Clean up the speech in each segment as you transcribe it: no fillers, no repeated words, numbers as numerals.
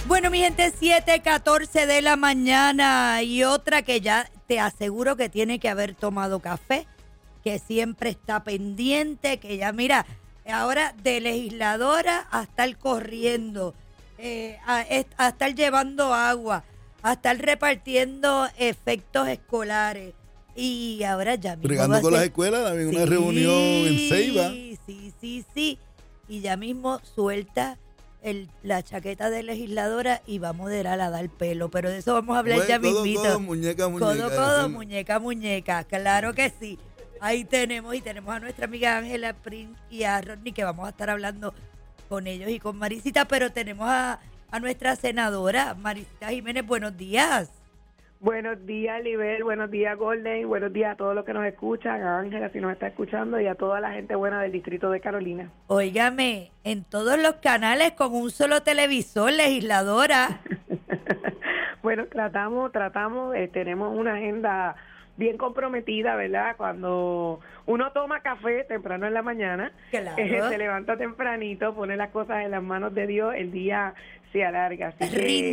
Bueno, mi gente, 7:14 de la mañana y otra que ya te aseguro que tiene que haber tomado café, que siempre está pendiente, que ya mira, ahora de legisladora a estar corriendo, a estar llevando agua, a estar repartiendo efectos escolares y ahora ya mismo Bregando con las escuelas, también una reunión en Ceiba. Sí, y ya mismo suelta la chaqueta de legisladora y va a moderar a dar pelo, pero de eso vamos a hablar ya mismito. Codo, muñeca. Muñeca, claro que sí. Ahí tenemos a nuestra amiga Ángela Prince y a Rodney, que vamos a estar hablando con ellos y con Marisita, pero tenemos a nuestra senadora, Marisita Jiménez. Buenos días. Buenos días, Libel, buenos días, Golden, buenos días a todos los que nos escuchan, a Ángela si nos está escuchando y a toda la gente buena del distrito de Carolina. Óigame, en todos los canales con un solo televisor, legisladora. Bueno, tratamos, tenemos una agenda bien comprometida, ¿verdad? Cuando uno toma café temprano en la mañana, claro. Se levanta tempranito, pone las cosas en las manos de Dios, el día se alarga. Así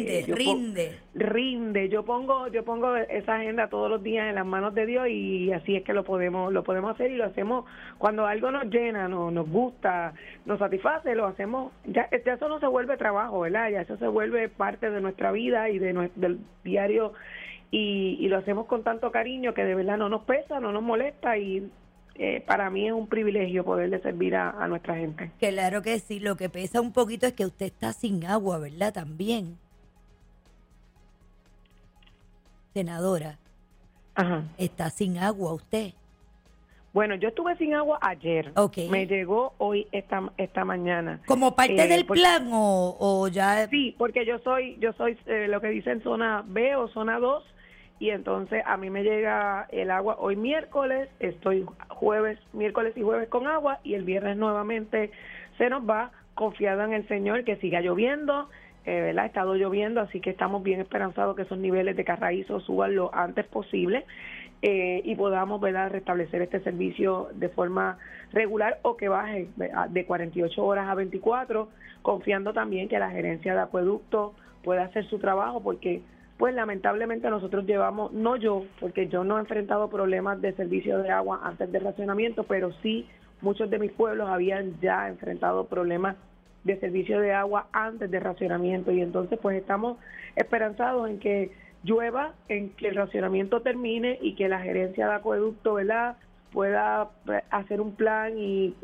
rinde. Yo pongo esa agenda todos los días en las manos de Dios y así es que lo podemos hacer y lo hacemos cuando algo nos llena, nos gusta, nos satisface, lo hacemos. Ya eso no se vuelve trabajo, ¿verdad? Ya eso se vuelve parte de nuestra vida y del diario. Y lo hacemos con tanto cariño que de verdad no nos pesa, no nos molesta y para mí es un privilegio poderle servir a nuestra gente. Claro que sí, lo que pesa un poquito es que usted está sin agua, ¿verdad? También. Senadora. Ajá. ¿Está sin agua usted? Bueno, yo estuve sin agua ayer. Okay. Me llegó hoy esta mañana. ¿Como parte del plan o ya? Sí, porque yo soy lo que dicen zona B o zona 2 y entonces a mí me llega el agua hoy miércoles, estoy miércoles y jueves con agua y el viernes nuevamente se nos va, confiada en el Señor que siga lloviendo, ¿verdad? Ha estado lloviendo, así que estamos bien esperanzados que esos niveles de Carraízo suban lo antes posible. Y podamos, ¿verdad?, restablecer este servicio de forma regular o que baje de 48 horas a 24, confiando también que la gerencia de acueducto pueda hacer su trabajo, porque pues lamentablemente nosotros llevamos, no yo, porque yo no he enfrentado problemas de servicio de agua antes del racionamiento, pero sí muchos de mis pueblos habían ya enfrentado problemas de servicio de agua antes del racionamiento y entonces pues estamos esperanzados en que llueva, en que el racionamiento termine y que la gerencia de acueducto, ¿verdad?, pueda hacer un plan y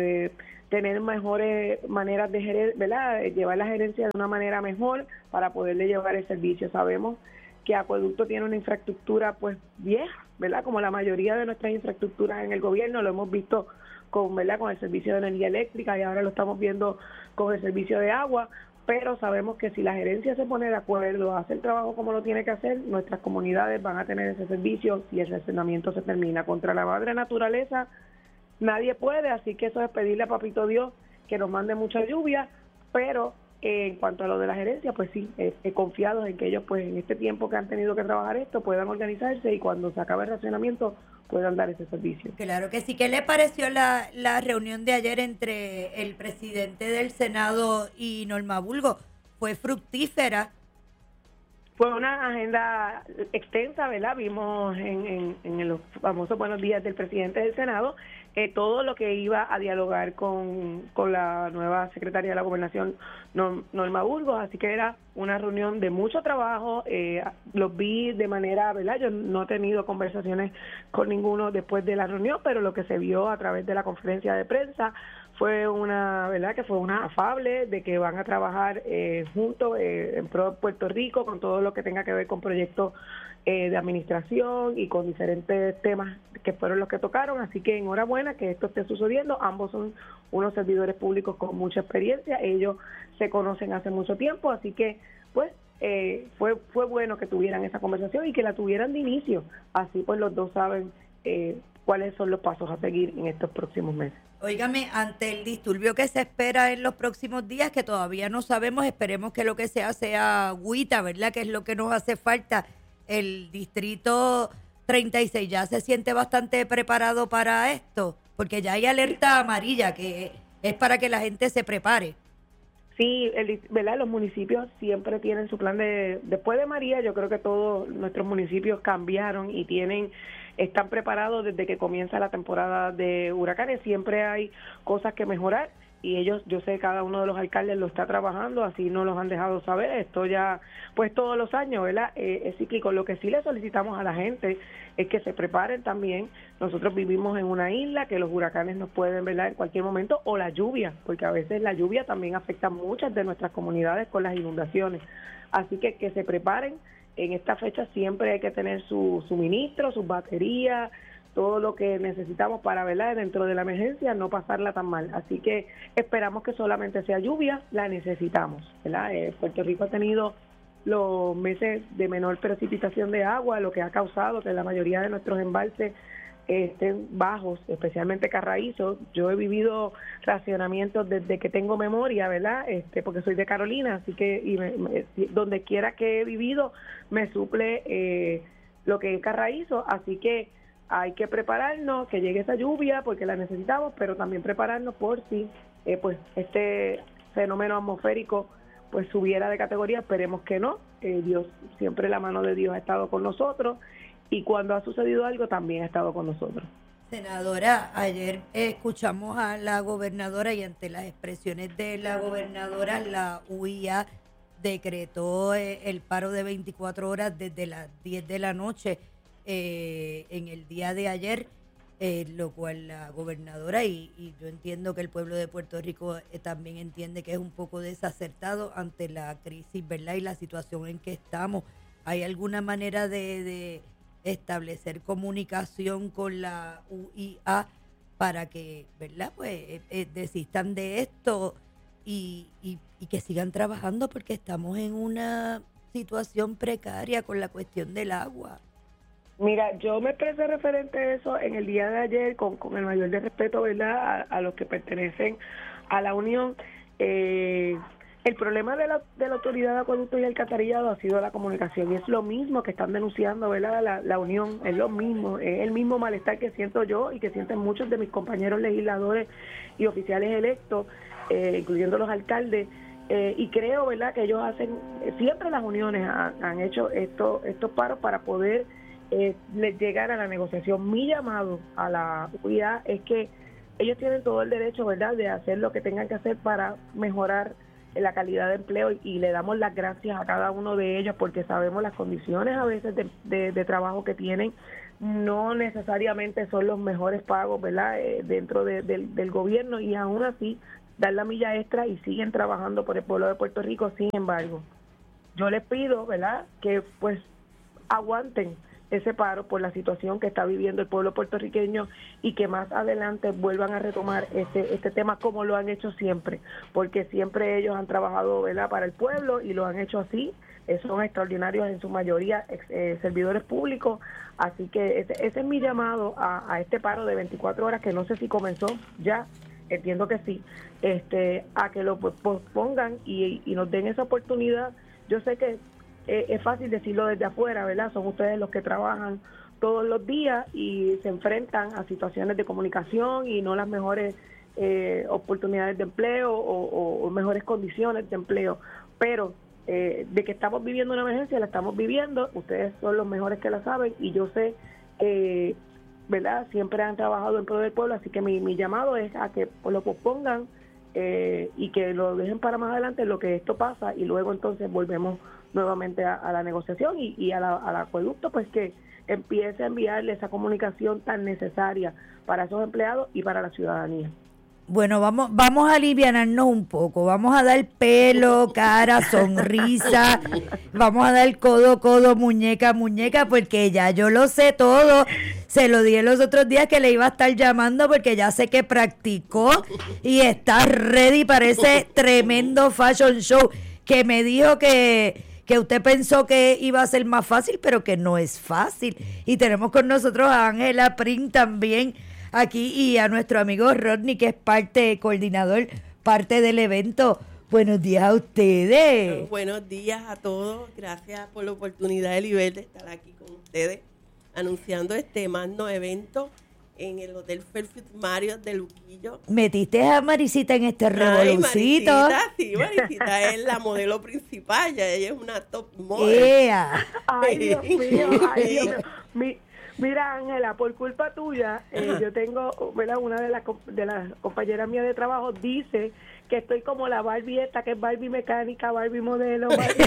tener mejores maneras de ¿verdad?, llevar la gerencia de una manera mejor para poderle llevar el servicio. Sabemos que acueducto tiene una infraestructura pues vieja, ¿verdad?, como la mayoría de nuestras infraestructuras en el gobierno, lo hemos visto con el servicio de energía eléctrica y ahora lo estamos viendo con el servicio de agua, pero sabemos que si la gerencia se pone de acuerdo, hace el trabajo como lo tiene que hacer, nuestras comunidades van a tener ese servicio si el racionamiento se termina. Contra la madre naturaleza nadie puede, así que eso es pedirle a Papito Dios que nos mande mucha lluvia, pero en cuanto a lo de la gerencia, pues sí, he confiado en que ellos pues en este tiempo que han tenido que trabajar esto puedan organizarse y cuando se acabe el racionamiento puedan dar ese servicio. Claro que sí. ¿Qué le pareció la reunión de ayer entre el presidente del Senado y Norma Burgos? ¿Fue fructífera? Fue una agenda extensa, ¿verdad? Vimos en los famosos buenos días del presidente del Senado todo lo que iba a dialogar con la nueva secretaria de la Gobernación, Norma Burgos, así que era una reunión de mucho trabajo, los vi de manera, ¿verdad? Yo no he tenido conversaciones con ninguno después de la reunión, pero lo que se vio a través de la conferencia de prensa fue una, ¿verdad?, que fue una afable de que van a trabajar juntos en pro de Puerto Rico con todo lo que tenga que ver con proyectos de administración y con diferentes temas que fueron los que tocaron, así que enhorabuena que esto esté sucediendo. Ambos son unos servidores públicos con mucha experiencia, ellos se conocen hace mucho tiempo, así que pues fue bueno que tuvieran esa conversación y que la tuvieran de inicio, así pues los dos saben cuáles son los pasos a seguir en estos próximos meses. Óigame, ante el disturbio que se espera en los próximos días, que todavía no sabemos, esperemos que lo que sea agüita, ¿verdad?, que es lo que nos hace falta. El distrito 36 ya se siente bastante preparado para esto, porque ya hay alerta amarilla, que es para que la gente se prepare. Sí, ¿verdad? Los municipios siempre tienen su plan después de María. Yo creo que todos nuestros municipios cambiaron y están preparados desde que comienza la temporada de huracanes. Siempre hay cosas que mejorar y yo sé, cada uno de los alcaldes lo está trabajando, así nos los han dejado saber. Esto ya, pues todos los años, ¿verdad? Es cíclico. Lo que sí le solicitamos a la gente es que se preparen también. Nosotros vivimos en una isla que los huracanes nos pueden, ¿verdad?, en cualquier momento, o la lluvia, porque a veces la lluvia también afecta a muchas de nuestras comunidades con las inundaciones. Así que se preparen. En esta fecha siempre hay que tener su suministro, sus baterías, todo lo que necesitamos para, ¿verdad?, dentro de la emergencia no pasarla tan mal. Así que esperamos que solamente sea lluvia, la necesitamos, ¿verdad? Puerto Rico ha tenido los meses de menor precipitación de agua, lo que ha causado que la mayoría de nuestros embalses estén bajos, especialmente Carraízo. Yo he vivido racionamientos desde que tengo memoria, ¿verdad? Porque soy de Carolina, así que donde quiera que he vivido me suple lo que es Carraízo, así que hay que prepararnos, que llegue esa lluvia porque la necesitamos, pero también prepararnos por si pues este fenómeno atmosférico pues subiera de categoría. Esperemos que no. Dios, siempre la mano de Dios ha estado con nosotros y cuando ha sucedido algo también ha estado con nosotros. Senadora, ayer escuchamos a la gobernadora y ante las expresiones de la gobernadora, la UIA decretó el paro de 24 horas desde las 10 de la noche en el día de ayer, lo cual la gobernadora y yo entiendo que el pueblo de Puerto Rico también entiende que es un poco desacertado ante la crisis, ¿verdad?, y la situación en que estamos. ¿Hay alguna manera de establecer comunicación con la UIA para que, ¿verdad?, pues desistan de esto y que sigan trabajando, porque estamos en una situación precaria con la cuestión del agua? Mira, yo me expresé referente a eso en el día de ayer con el mayor de respeto, ¿verdad?, a los que pertenecen a la Unión. El problema de la Autoridad de Acueductos y Alcantarillado ha sido la comunicación, y es lo mismo que están denunciando, ¿verdad?, la Unión, es lo mismo, es el mismo malestar que siento yo y que sienten muchos de mis compañeros legisladores y oficiales electos, incluyendo los alcaldes, y creo, ¿verdad?, que ellos hacen, siempre las uniones han hecho estos paros para poder llegar a la negociación. Mi llamado a la UIA es que ellos tienen todo el derecho, ¿verdad?, de hacer lo que tengan que hacer para mejorar la calidad de empleo, y le damos las gracias a cada uno de ellos porque sabemos las condiciones a veces de trabajo que tienen no necesariamente son los mejores pagos, ¿verdad?, dentro del gobierno, y aún así dan la milla extra y siguen trabajando por el pueblo de Puerto Rico. Sin embargo, yo les pido, ¿verdad?, que pues aguanten ese paro por la situación que está viviendo el pueblo puertorriqueño y que más adelante vuelvan a retomar este tema como lo han hecho siempre, porque siempre ellos han trabajado, ¿verdad?, para el pueblo y lo han hecho así. Son extraordinarios en su mayoría, servidores públicos, así que ese es mi llamado a este paro de 24 horas, que no sé si comenzó ya, entiendo que sí, a que lo pospongan y nos den esa oportunidad. Yo sé que es fácil decirlo desde afuera, ¿verdad? Son ustedes los que trabajan todos los días y se enfrentan a situaciones de comunicación y no las mejores oportunidades de empleo o mejores condiciones de empleo, pero de que estamos viviendo una emergencia, la estamos viviendo. Ustedes son los mejores que la saben y yo sé, ¿verdad?, siempre han trabajado en pro del pueblo, así que mi llamado es a que lo pospongan y que lo dejen para más adelante en lo que esto pasa, y luego entonces volvemos nuevamente a la negociación y al acueducto, pues que empiece a enviarle esa comunicación tan necesaria para esos empleados y para la ciudadanía. Bueno, vamos a alivianarnos un poco, vamos a dar pelo, cara, sonrisa, vamos a dar codo, muñeca, porque ya yo lo sé todo. Se lo dije los otros días que le iba a estar llamando porque ya sé que practicó y está ready para ese tremendo fashion show que me dijo que usted pensó que iba a ser más fácil, pero que no es fácil. Y tenemos con nosotros a Ángela Prim también aquí y a nuestro amigo Rodney, que es coordinador, parte del evento. Buenos días a ustedes. Buenos días a todos. Gracias por la oportunidad, Elibel, de estar aquí con ustedes anunciando este magno evento en el Hotel Fairfield Marriott de Luquillo. Metiste a Marisita en este Ay, revolucito. Marisita, sí, Marisita es la modelo principal, ya ella es una top model. ¡Ea! Ay, Dios mío, ay, Dios mío. Mira, Ángela, por culpa tuya, yo tengo, ¿verdad? Una de las compañeras mías de trabajo dice que estoy como la Barbie esta, que es Barbie mecánica, Barbie modelo. Barbie...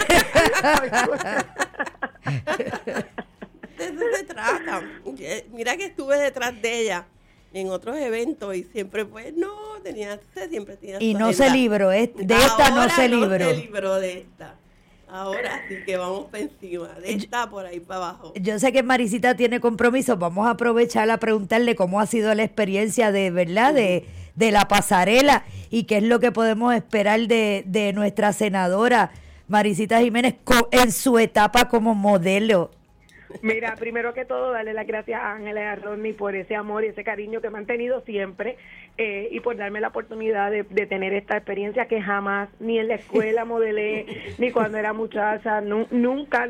De eso se trata. Mira que estuve detrás de ella en otros eventos y siempre pues siempre tenía Y su no agenda. se libró, de esta no se libró. No se libró de esta. Ahora sí que vamos para encima, de esta por ahí para abajo. Yo sé que Marisita tiene compromiso, vamos a aprovechar a preguntarle cómo ha sido la experiencia de verdad de la pasarela y qué es lo que podemos esperar de nuestra senadora Marisita Jiménez en su etapa como modelo. Mira, primero que todo, darle las gracias a Ángela y a Rodney por ese amor y ese cariño que me han tenido siempre y por darme la oportunidad de tener esta experiencia que jamás, ni en la escuela modelé, ni cuando era muchacha, nunca,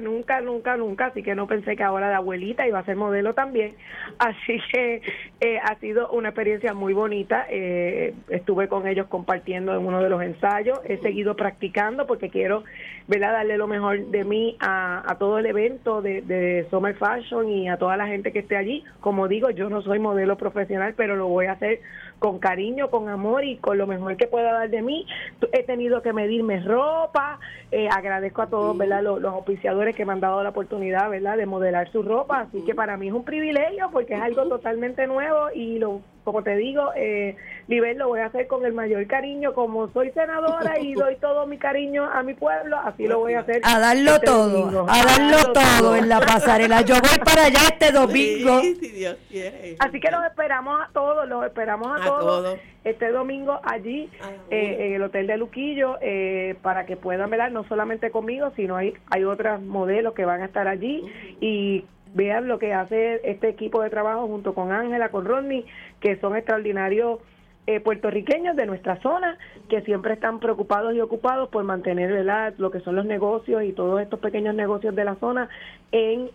así que no pensé que ahora de abuelita iba a ser modelo también, así que ha sido una experiencia muy bonita, estuve con ellos compartiendo en uno de los ensayos, he seguido practicando porque quiero, ¿verdad?, darle lo mejor de mí a todo el evento de Summer Fashion y a toda la gente que esté allí. Como digo, yo no soy modelo profesional, pero lo voy a hacer con cariño, con amor y con lo mejor que pueda dar de mí. He tenido que medirme ropa, agradezco a todos, ¿verdad?, los auspiciadores que me han dado la oportunidad, ¿verdad?, de modelar su ropa, así que para mí es un privilegio porque es algo totalmente nuevo y como te digo, Libel, lo voy a hacer con el mayor cariño, como soy senadora y doy todo mi cariño a mi pueblo, así lo voy a hacer. A darlo todo, a darlo todo en la pasarela. Yo voy para allá este domingo. Sí, si Dios quiere. Así que los esperamos a todos este domingo allí en el Hotel de Luquillo para que puedan ver no solamente conmigo, sino hay otras modelos que van a estar allí y vean lo que hace este equipo de trabajo junto con Ángela, con Rodney, que son extraordinarios puertorriqueños de nuestra zona, que siempre están preocupados y ocupados por mantener, ¿verdad?, lo que son los negocios y todos estos pequeños negocios de la zona en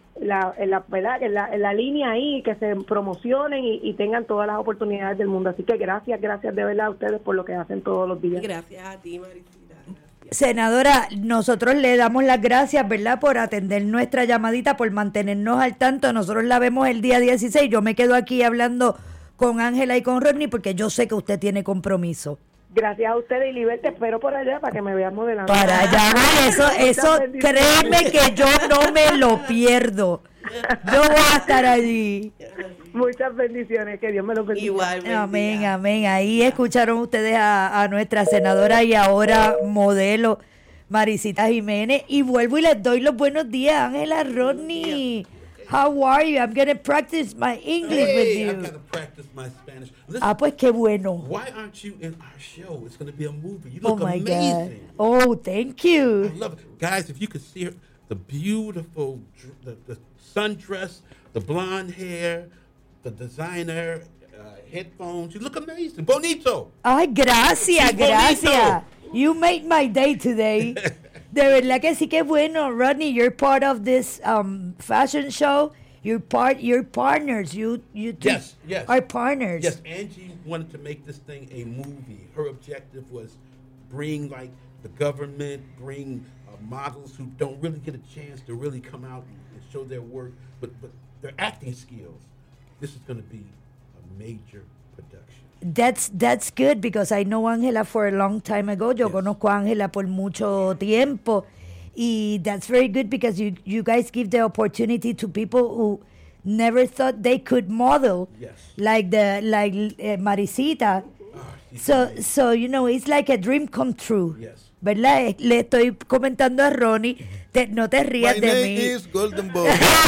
la línea ahí, que se promocionen y tengan todas las oportunidades del mundo. Así que gracias de verdad a ustedes por lo que hacen todos los días. Gracias a ti, Marisita. Senadora, nosotros le damos las gracias, ¿verdad?, por atender nuestra llamadita, por mantenernos al tanto. Nosotros la vemos el día 16. Yo me quedo aquí hablando con Ángela y con Rodney porque yo sé que usted tiene compromiso. Gracias a ustedes, y Libel, te espero por allá para que me veas modelando. Para allá, eso créeme que yo no me lo pierdo. Yo voy a estar allí. Muchas bendiciones, que Dios me lo bendiga. Igualmente. Amén, amén. Ahí escucharon ustedes a nuestra senadora y ahora modelo Marisita Jiménez. Y vuelvo y les doy los buenos días, Ángela, Rodney. How are you? I'm going to practice my English with you. I've got to practice my Spanish. Listen, Pues qué bueno. why aren't you in our show? It's going to be a movie. You Oh look my God. amazing. Oh, thank you. I love it. Guys, if you could see her, the beautiful, the sundress, the blonde hair, the designer headphones, you look amazing. Bonito. Ay, gracias, Sí, gracias. bonito. You made my day today. De verdad que sí que bueno, Rodney. You're part of this fashion show. You're partners. You two Yes, yes. are partners. Yes, Angie wanted to make this thing a movie. Her objective was bring like the government, bring models who don't really get a chance to really come out and show their work, but their acting skills. This is going to be a major production. That's good because I know Ángela for a long time ago. Yo conozco a Ángela por mucho tiempo. Y that's very good because you guys give the opportunity to people who never thought they could model. Yes. Like Marisita. So you know, it's like a dream come true. Yes. ¿Verdad? Le estoy comentando a Ronnie, no te rías My de name mí. is Golden Boy.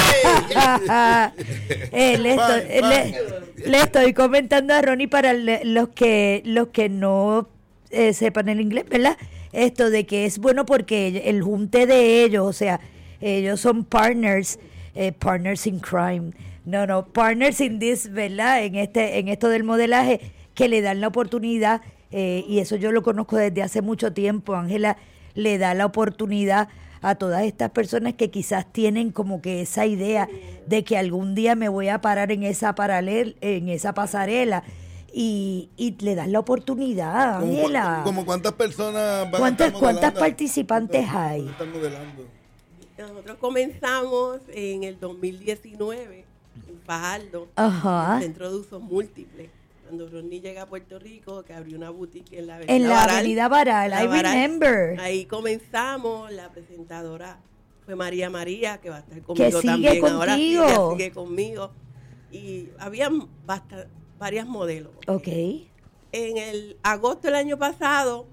Le estoy comentando a Ronnie para los que no sepan el inglés, ¿verdad? Esto de que es bueno porque el junte de ellos, o sea, ellos son partners in crime. No, partners in this, ¿verdad? En esto del modelaje, que le dan la oportunidad, y eso yo lo conozco desde hace mucho tiempo. Ángela le da la oportunidad a todas estas personas que quizás tienen como que esa idea de que algún día me voy a parar en esa pasarela y le das la oportunidad, Ángela. ¿Como cuántas personas van ¿Cuántas a estar modelando? participantes hay? Están modelando. Nosotros comenzamos en el 2019 en Fajardo, Ajá. en el Centro de Usos Múltiples. Cuando Ronnie llega a Puerto Rico, que abrió una boutique en la En la Avenida Baral, La I Baral. remember. Ahí comenzamos, la presentadora fue María, que va a estar conmigo sigue también ahora. Sí, contigo. que sigue conmigo. Y habían varias modelos. Ok. En el agosto del año pasado,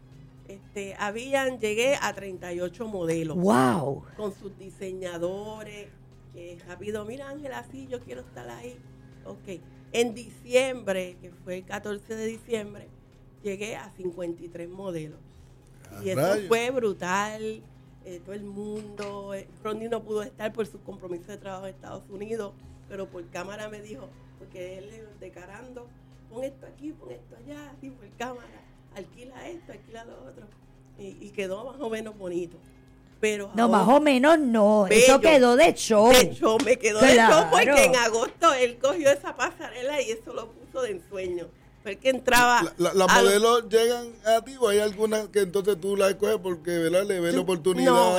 llegué a 38 modelos. Wow. Con sus diseñadores, que rápido, mira Ángela, sí, yo quiero estar ahí. Ok. En diciembre, que fue el 14 de diciembre, llegué a 53 modelos. Y eso Rayos. fue brutal. Todo el mundo. Ronnie no pudo estar por su compromiso de trabajo en Estados Unidos, pero por cámara me dijo, porque él decarando, pon esto aquí, pon esto allá, así por cámara, alquila esto, alquila lo otro. Y quedó más o menos bonito. Pero No, ahora- más o menos no. Eso Bello. quedó de show. De hecho, me quedó de Claro. show porque en agosto él cogió esa pasarela y eso lo puso de ensueño. Fue el que entraba. ¿Las a- modelos llegan a ti o hay algunas que entonces tú las escoges porque ¿verdad? Le ves la oportunidad? No,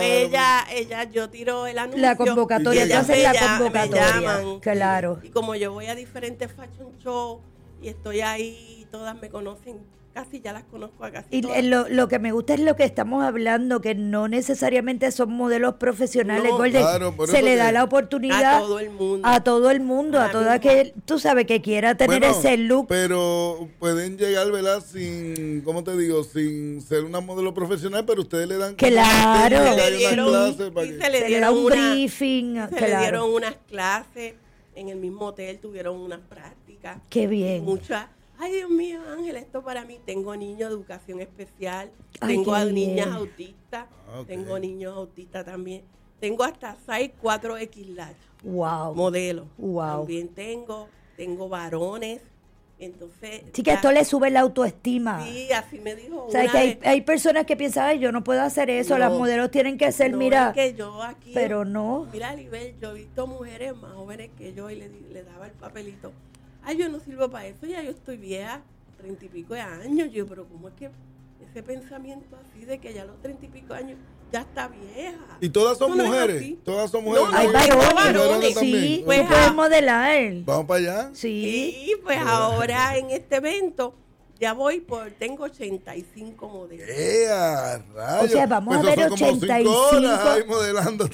yo tiro el anuncio. La convocatoria, Y tú haces la me convocatoria. llaman. Claro. Y como yo voy a diferentes fashion shows y estoy ahí, todas me conocen, casi ya las conozco a casi Y todas. lo que me gusta es lo que estamos hablando, que no necesariamente son modelos profesionales, No, Golden. claro, por se eso le da que- la oportunidad A todo el mundo. a todo el mundo, a Ahora toda mismo. que, tú sabes, que quiera tener Bueno, ese look. Pero pueden llegar, ¿verdad? Sin, ¿cómo te digo? Sin ser una modelo profesional, pero ustedes le dan... Claro. como Se que le hay una dieron- clase para y que- se le Se le da dieron un una- briefing, Se le claro. dieron unas clases, en el mismo hotel tuvieron unas prácticas. Qué bien. Muchas. Ay, Dios mío, Ángel, esto para mí. Tengo niños de educación especial, Ay, tengo qué a niñas bien. autistas, Ah, ok. tengo niños autistas también. Tengo hasta 4X large, Wow. modelos. Wow. También tengo varones. Entonces, Sí, que ya- esto le sube la autoestima. Sí, así me dijo O sea, una que hay, vez. hay personas que piensan, ay, yo no puedo hacer eso, No. las modelos tienen que ser, No, mira, es que yo aquí, pero no. Mira, Libel, yo he visto mujeres más jóvenes que yo y le daba el papelito. Ay, yo no sirvo para eso, ya yo estoy vieja, 30 y pico de años. Yo, pero ¿cómo es que ese pensamiento así de que ya a los 30 y pico años ya está vieja? ¿Y todas son Eso no es mujeres? así. ¿Todas son mujeres? No, Hay no, varones, varones también. sí, Pues, tú puedes modelar. Vamos para allá. Sí. Y pues ahora en este evento ya tengo 85 modelos. Rayos! O sea, vamos a Pues ver eso son como 85. 5 horas ahí modelando.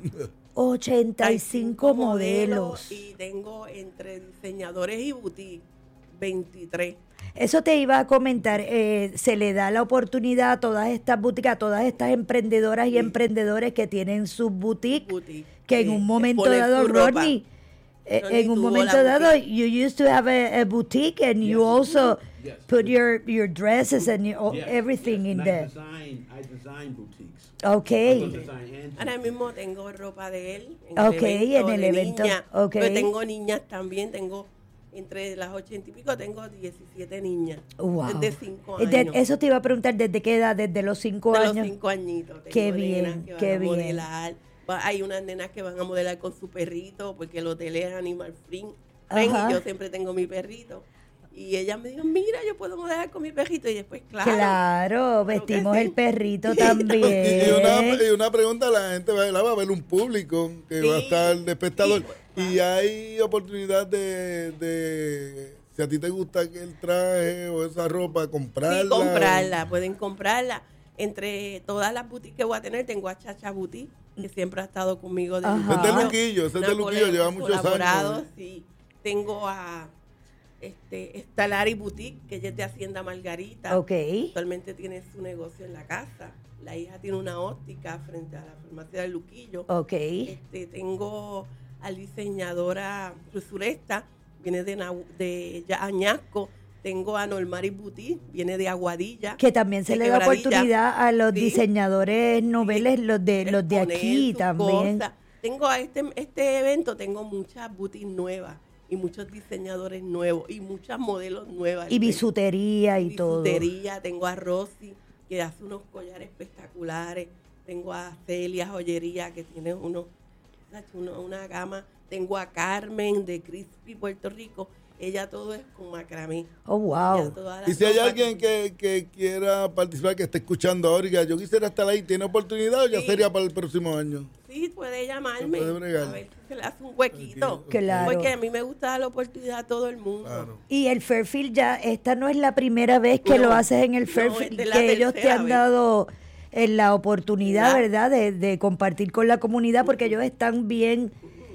85 modelos. Y tengo entre diseñadores y boutique 23. Eso te iba a comentar, se le da la oportunidad a todas estas boutiques, a todas estas emprendedoras y emprendedores que tienen sus boutiques, Boutique. que en un momento exponer dado, su ropa. Rodney, Rodney en un tuvo momento la dado, boutique. you used to have a boutique and you also Yes. put your dresses and Yes, everything yes. in And there. I design boutiques. Okay. I don't design and Ahora mismo tengo ropa de él Ok, en el de evento, niña, ok. pero tengo niñas también, tengo entre las 80 y pico, tengo 17 niñas. Wow. Desde 5 De- años. eso te iba a preguntar, ¿desde qué edad? ¿Desde los 5 de años? los 5 añitos. Tengo Qué nenas bien, que van qué a bien. modelar. Hay unas nenas que van a modelar con su perrito, porque el hotel es animal free. Ven, Ajá. y yo siempre tengo mi perrito. Y ella me dijo, mira, yo puedo modelar con mi perrito. Y después, claro. Claro, vestimos sí. el perrito Y también. una pregunta, la gente va a ver un público que va a Sí, estar de espectador. sí, Y hay oportunidad de si a ti te gusta el traje o esa ropa, comprarla. Sí, comprarla, pueden comprarla. Entre todas las boutiques que voy a tener, tengo a Chacha Boutique, que siempre ha estado conmigo. Ajá. Ese es de Luquillo, ese es de Una Luquillo, lleva muchos colaborado, años. sí. Tengo a Estalari Boutique, que ella es de Hacienda Margarita. Ok. Actualmente tiene su negocio en la casa. La hija tiene una óptica frente a la farmacia de Luquillo. Ok. Tengo al diseñadora Rusuresta, viene de Añasco. Tengo a Normari Boutique, viene de Aguadilla. Que también se de le da Quebradilla. oportunidad a los Sí. diseñadores noveles, los de Exponer aquí sus también. cosas. Tengo a este evento, tengo muchas boutiques nuevas y muchos diseñadores nuevos y muchas modelos nuevas. Y bisutería y todo. Bisutería, tengo a Rosy, que hace unos collares espectaculares. tengo a Celia Joyería, que tiene una gama. Tengo a Carmen de Crispy, Puerto Rico. Ella todo es con macramé. Oh, wow. Y si hay alguien que quiera participar, que esté escuchando ahora y que yo quisiera estar ahí, ¿tiene oportunidad o ya Sí. sería para el próximo año? Sí, puede llamarme. Se puede bregar. A ver si se le hace un huequito. Claro. Porque a mí me gusta dar la oportunidad a todo el mundo. Claro. Y el Fairfield ya, esta no es la primera vez que No, lo haces en el no, Fairfield, esta es la que ellos te tercera han vez. dado la oportunidad, Ya. ¿verdad?, de compartir con la comunidad, porque ellos están bien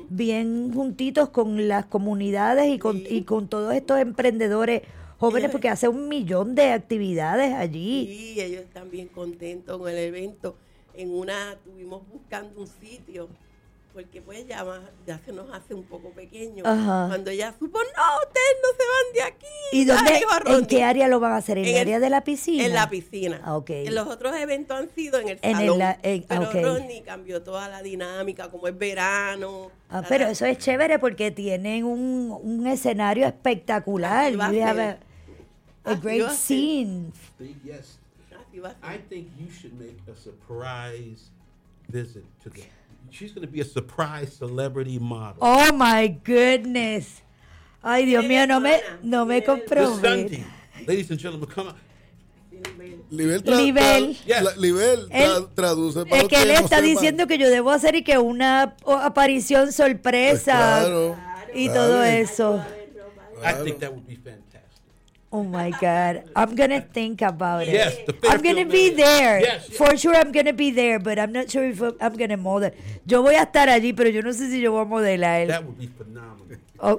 juntitos con las comunidades y con todos estos emprendedores jóvenes, Ellos- porque hace 1 millón de actividades allí. Sí, ellos están bien contentos con el evento. Estuvimos buscando un sitio, porque pues ya se nos hace un poco pequeño. Ajá. Cuando ella supo, no, ustedes no se van de aquí. ¿Y ya dónde, dijo a en Ronnie. qué área lo van a hacer? ¿En el área de la piscina? En la piscina. Ah, ok. En los otros eventos han sido en el En salón. pero ok. Ronnie cambió toda la dinámica, como es verano. Pero eso es chévere porque tienen un escenario espectacular. Así va a You have ser. a Así great va a ser. scene. Yes. Así va a I ser. think you should make a surprise visit to the. She's going to be a surprise celebrity model. Oh my goodness. Ay, Dios mío, no me This comprometo. Sunday, ladies and gentlemen, come on. Libel, Libel. Libel traduce para Es los que él no está sepan. diciendo que yo debo hacer y que una aparición sorpresa Pues claro, y dale. todo eso. I think that would be fantastic. Oh my God. I'm going to think about it. Yes, the I'm going to Fairfield be man. there. Yes, yes. For sure I'm going to be there, but I'm not sure if I'm going to model. Yo voy a estar allí, pero yo no sé si yo voy a modelar. That would be phenomenal. Oh.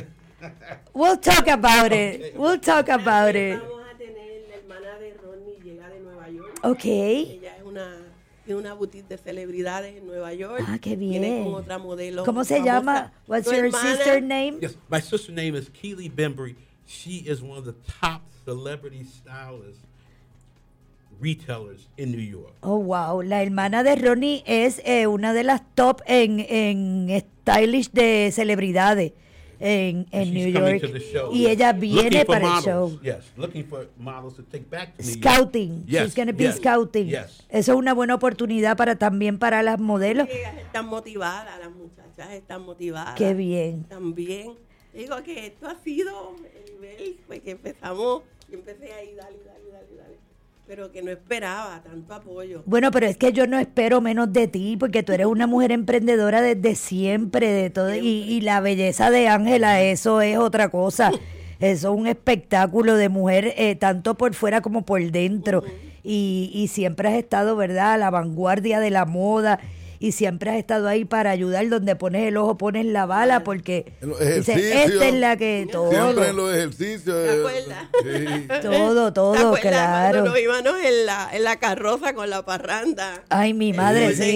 We'll talk about it. We'll talk about it. Vamos a tener la hermana de Ronnie, llega de Nueva York. Okay. Ella tiene una boutique de celebridades en Nueva York. Ah, qué Viene bien. con otra modelo. ¿Cómo se famosa. llama? What's Su your hermana, sister name? Yes, my sister name is Keely Bembry. She is one of the top celebrity stylists retailers in New York. Oh, wow. La hermana de Ronnie es una de las top en stylish de celebridades en And New she's coming York. to the show. Y ella Looking viene for para el models. show. Yes, looking for models to take back to New York. Scouting. Yes, She's going to be yes, scouting. yes. Eso es una buena oportunidad también para las modelos. Ellas están motivadas, las muchachas están motivadas. Qué bien. También. Digo que esto ha sido el nivel, pues que empezamos, yo empecé ahí, dale. Pero que no esperaba tanto apoyo. Bueno, pero es que yo no espero menos de ti, porque tú eres una mujer emprendedora desde siempre, de todo, y la belleza de Ángela, eso es otra cosa. Eso es un espectáculo de mujer, tanto por fuera como por dentro. Y siempre has estado, ¿verdad?, a la vanguardia de la moda. Y siempre has estado ahí para ayudar. Donde pones el ojo, pones la bala, porque En los dices, ejercicios. esta es la que todo. Siempre en los ejercicios. ¿Te acuerdas? Sí. Todo, ¿Te acuerdas claro. cuando nos íbamos en la carroza con la parranda? Ay, mi madre, Sí. sí.